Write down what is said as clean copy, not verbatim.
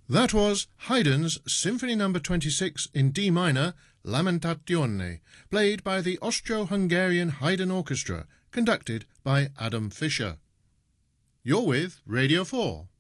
That was Haydn's Symphony No. 26 in D minor, Lamentazione, played by the Austro-Hungarian Haydn Orchestra, conducted by Adam Fischer. You're with Radio 4.